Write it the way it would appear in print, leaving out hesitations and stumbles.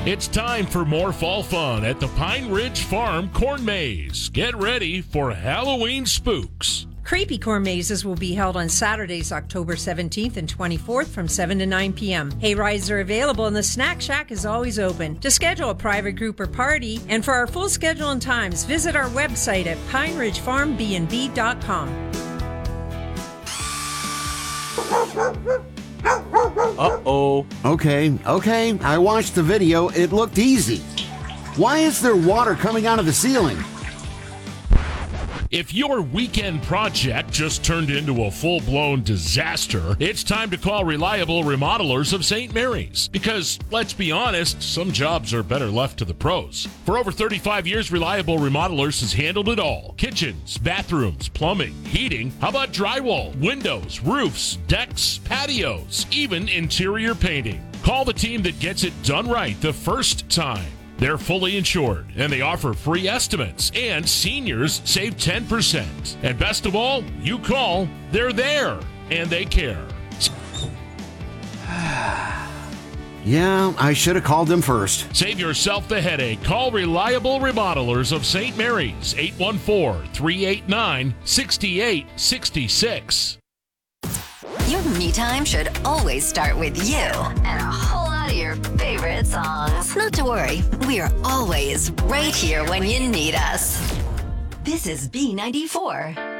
It's time for more fall fun at the Pine Ridge Farm Corn Maze. Get ready for Halloween spooks. Creepy Corn Mazes will be held on Saturdays, October 17th and 24th from 7 to 9 p.m. Hay rides are available and the Snack Shack is always open. To schedule a private group or party, and for our full schedule and times, visit our website at pineridgefarmbnb.com. Uh-oh. Okay, I watched the video. It looked easy. Why is there water coming out of the ceiling? If your weekend project just turned into a full-blown disaster, it's time to call Reliable Remodelers of St. Mary's. Because, let's be honest, some jobs are better left to the pros. For over 35 years, Reliable Remodelers has handled it all. Kitchens, bathrooms, plumbing, heating, how about drywall, windows, roofs, decks, patios, even interior painting. Call the team that gets it done right the first time. They're fully insured, and they offer free estimates, and seniors save 10%. And best of all, you call, they're there, and they care. Yeah, I should have called them first. Save yourself the headache. Call Reliable Remodelers of St. Mary's, 814-389-6866. Your me time should always start with you and a whole lot of your favorite songs. Not to worry, we are always right here when you need us. This is B94.